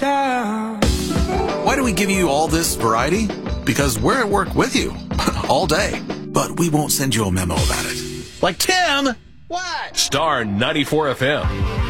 down. Why do we give you all this variety? Because we're at work with you all day, but we won't send you a memo about it. Like, Tim! What? Star 94 FM.